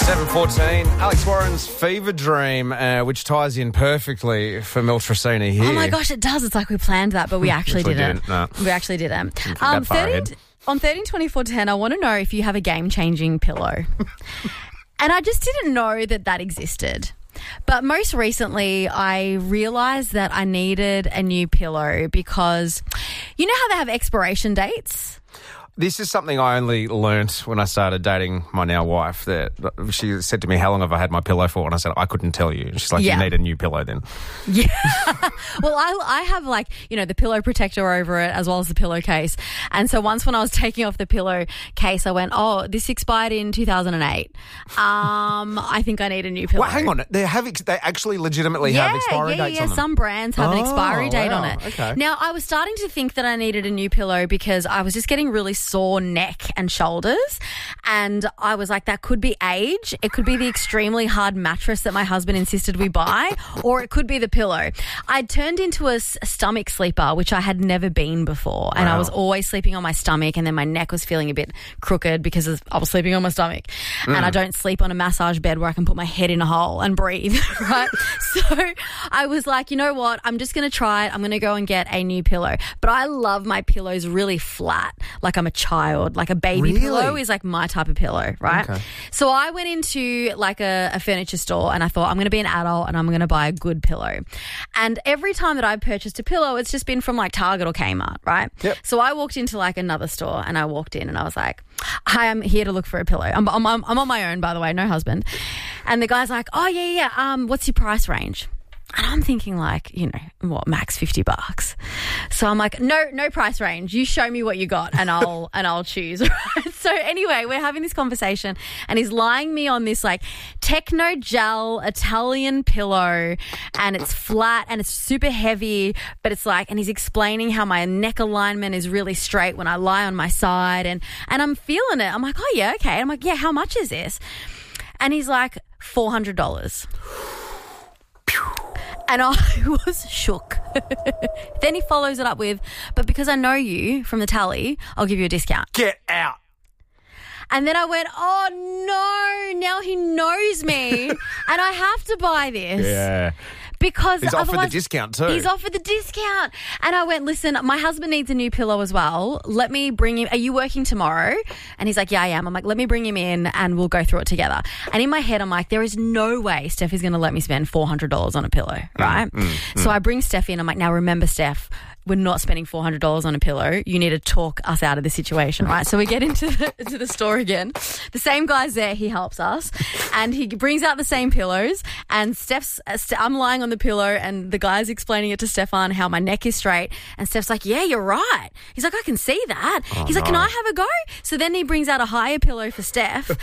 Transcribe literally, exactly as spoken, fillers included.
seven fourteen, Alex Warren's Fever Dream, uh, which ties in perfectly for Mil Tracini here. Oh my gosh, it does. It's like we planned that, but we actually we didn't. didn't, no. We actually didn't. Didn't Um, that far thirteen, ahead. on thirteen twenty-four ten, I want to know if you have a game-changing pillow. And I just didn't know that that existed. But most recently, I realised that I needed a new pillow because you know how they have expiration dates? This is something I only learnt when I started dating my now wife. That she said to me, "How long have I had my pillow for?" And I said, "I couldn't tell you." And she's like, Yeah. "You need a new pillow then." Yeah. Well, I, I have like, you know, the pillow protector over it as well as the pillowcase. And so once when I was taking off the pillowcase, I went, oh, this expired in two thousand eight. Um, I think I need a new pillow. Well, hang on. They have ex- they actually legitimately Yeah, have expiry yeah, dates yeah. on them. Some brands have an Oh, expiry date wow. on it. Okay. Now, I was starting to think that I needed a new pillow because I was just getting really sore neck and shoulders. And I was like, that could be age. It could be the extremely hard mattress that my husband insisted we buy, or it could be the pillow. I'd turned into a, s- a stomach sleeper, which I had never been before. And I Wow. was always sleeping on my stomach, and then my neck was feeling a bit crooked because of- I was sleeping on my stomach. Mm. And I don't sleep on a massage bed where I can put my head in a hole and breathe, right? So I was like, you know what? I'm just going to try it. I'm going to go and get a new pillow. But I love my pillows really flat, like I'm a child, like a baby Really? pillow is like my type of pillow, right? Okay. So I went into like a, a furniture store and I thought I'm going to be an adult and I'm going to buy a good pillow. And every time that I've purchased a pillow, it's just been from like Target or Kmart, right? Yep. So I walked into like another store and I walked in and I was like, hi, I'm here to look for a pillow. I'm, I'm, I'm on my own, by the way, no husband. And the guy's like, oh, yeah, yeah, um, what's your price range? And I'm thinking like, you know, what, max fifty bucks. So I'm like, no, no price range. You show me what you got and I'll, and I'll choose. Right? So anyway, we're having this conversation and he's lying me on this like techno gel Italian pillow and it's flat and it's super heavy, but it's like, and he's explaining how my neck alignment is really straight when I lie on my side and, and I'm feeling it. I'm like, oh yeah, okay. And I'm like, yeah, how much is this? And he's like, four hundred dollars. And I was shook. Then he follows it up with, but because I know you from the tally, I'll give you a discount. Get out. And then I went, oh no, now he knows me and I have to buy this. Yeah. Because He's offered the otherwise- discount too. He's offered the discount. And I went, listen, my husband needs a new pillow as well. Let me bring him. Are you working tomorrow? And he's like, yeah, I am. I'm like, let me bring him in and we'll go through it together. And in my head, I'm like, there is no way Steph is going to let me spend four hundred dollars on a pillow, right? Mm, mm, so mm. I bring Steph in. I'm like, now remember, Steph, we're not spending four hundred dollars on a pillow. You need to talk us out of the situation, right? So we get into the, into the store again. The same guy's there. He helps us. And he brings out the same pillows. And Steph's, uh, Ste- I'm lying on the pillow and the guy's explaining it to Stefan how my neck is straight. And Steph's like, yeah, you're right. He's like, I can see that. Oh, He's like, can no. I have a go? So then he brings out a higher pillow for Steph.